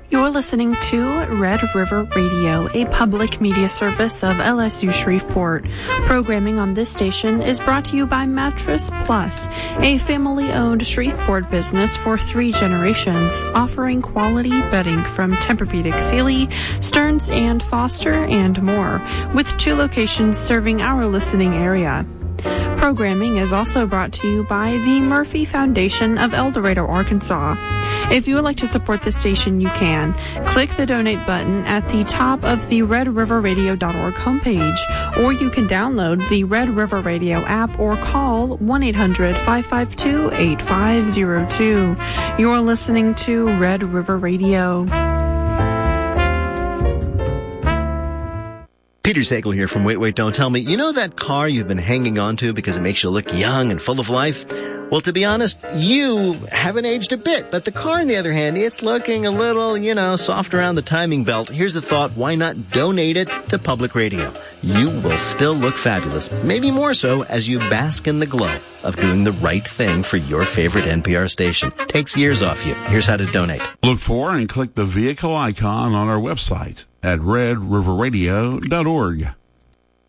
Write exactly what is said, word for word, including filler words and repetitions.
You're listening to Red River Radio, a public media service of L S U Shreveport. Programming on this station is brought to you by Mattress Plus, a family-owned Shreveport business for three generations, offering quality bedding from Tempur-Pedic Sealy, Stearns and Foster, and more, with two locations serving our listening area. Programming is also brought to you by the Murphy Foundation of El Dorado, Arkansas. If you would like to support the station, you can. Click the donate button at the top of the red river radio dot org homepage, or you can download the Red River Radio app or call one eight hundred five five two eight five zero two. You're listening to Red River Radio. Peter Sagal here from Wait, Wait, Don't Tell Me. You know that car you've been hanging on to because it makes you look young and full of life? Well, to be honest, you haven't aged a bit, but the car, on the other hand, it's looking a little, you know, soft around the timing belt. Here's the thought, why not donate it to public radio? You will still look fabulous, maybe more so as you bask in the glow of doing the right thing for your favorite N P R station. Takes years off you. Here's how to donate. Look for and click the vehicle icon on our website at red river radio dot org.